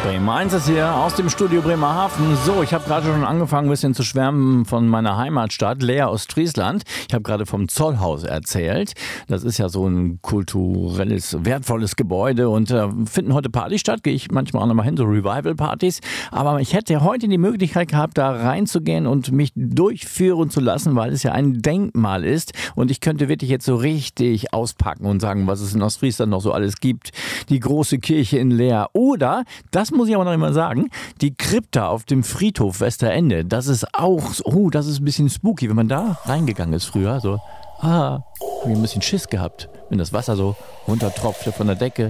Bremen-1 ist hier aus dem Studio Bremerhaven. So, ich habe gerade schon angefangen, ein bisschen zu schwärmen von meiner Heimatstadt, Leer, Ostfriesland. Ich habe gerade vom Zollhaus erzählt. Das ist ja so ein kulturelles, wertvolles Gebäude und finden heute Partys statt. Gehe ich manchmal auch nochmal hin, so Revival-Partys. Aber ich hätte heute die Möglichkeit gehabt, da reinzugehen und mich durchführen zu lassen, weil es ja ein Denkmal ist. Und ich könnte wirklich jetzt so richtig auspacken und sagen, was es in Ostfriesland noch so alles gibt. Die große Kirche in Leer oder, das muss ich aber noch immer sagen, die Krypta auf dem Friedhof Westerende. Das ist auch, das ist ein bisschen spooky, wenn man da reingegangen ist früher. So, habe ich ein bisschen Schiss gehabt, wenn das Wasser so runtertropfte von der Decke.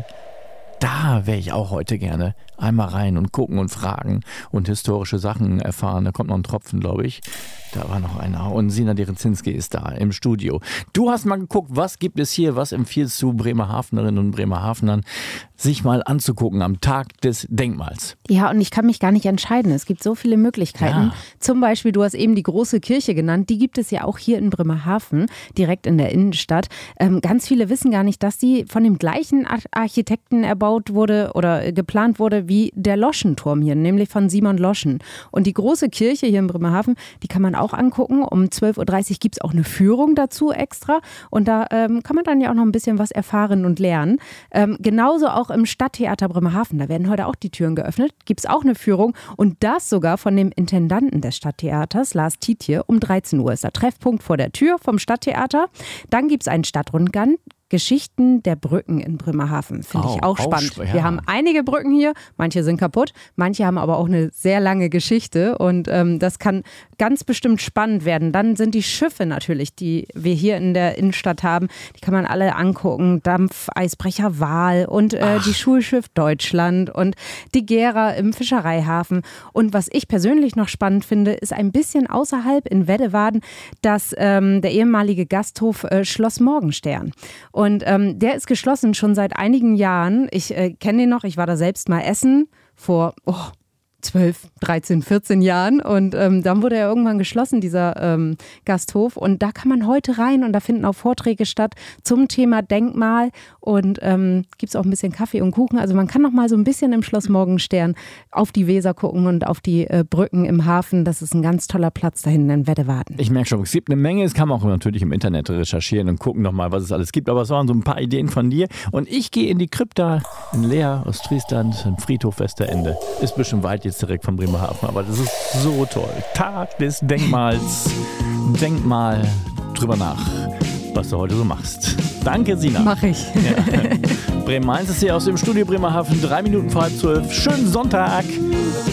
Da wäre ich auch heute gerne einmal rein und gucken und fragen und historische Sachen erfahren. Da kommt noch ein Tropfen, glaube ich. Da war noch einer. Und Sina Derezinski ist da im Studio. Du hast mal geguckt, was gibt es hier, was empfiehlst du Bremerhavenerinnen und Bremerhavenern, sich mal anzugucken am Tag des Denkmals? Ja, und ich kann mich gar nicht entscheiden. Es gibt so viele Möglichkeiten. Ja. Zum Beispiel, du hast eben die große Kirche genannt. Die gibt es ja auch hier in Bremerhaven, direkt in der Innenstadt. Ganz viele wissen gar nicht, dass die von dem gleichen Architekten erbaut wurde oder geplant wurde wie der Loschenturm hier, nämlich von Simon Loschen. Und die große Kirche hier in Bremerhaven, die kann man auch angucken. Um 12.30 Uhr gibt es auch eine Führung dazu extra. Und da kann man dann ja auch noch ein bisschen was erfahren und lernen. Genauso auch im Stadttheater Bremerhaven. Da werden heute auch die Türen geöffnet. Gibt es auch eine Führung. Und das sogar von dem Intendanten des Stadttheaters, Lars Tietje. Um 13 Uhr ist der Treffpunkt vor der Tür vom Stadttheater. Dann gibt es einen Stadtrundgang. Geschichten der Brücken in Bremerhaven. Finde ich auch spannend. Wir haben einige Brücken hier, manche sind kaputt, manche haben aber auch eine sehr lange Geschichte und das kann ganz bestimmt spannend werden. Dann sind die Schiffe natürlich, die wir hier in der Innenstadt haben, die kann man alle angucken. Dampfeisbrecher Wal und die Schulschiff Deutschland und die Gera im Fischereihafen. Und was ich persönlich noch spannend finde, ist ein bisschen außerhalb in Weddewaden, dass der ehemalige Gasthof Schloss Morgenstern. Und der ist geschlossen schon seit einigen Jahren. Ich kenne den noch, ich war da selbst mal essen vor 12, 13, 14 Jahren und dann wurde er irgendwann geschlossen, dieser Gasthof, und da kann man heute rein und da finden auch Vorträge statt zum Thema Denkmal und gibt es auch ein bisschen Kaffee und Kuchen, also man kann noch mal so ein bisschen im Schloss Morgenstern auf die Weser gucken und auf die Brücken im Hafen, das ist ein ganz toller Platz da hinten in Weddewaden. Ich merke schon, es gibt eine Menge, es kann man auch natürlich im Internet recherchieren und gucken nochmal, was es alles gibt, aber es waren so ein paar Ideen von dir und ich gehe in die Krypta in Leer, Ostfriesland, im Friedhof Westerende. Ist ein bisschen weit jetzt direkt von Bremerhaven, aber das ist so toll. Tag des Denkmals. Denk mal drüber nach, was du heute so machst. Danke, Sina. Mach ich. Ja. Bremen 1 ist hier aus dem Studio Bremerhaven, 3 Minuten vor halb 12. Schönen Sonntag.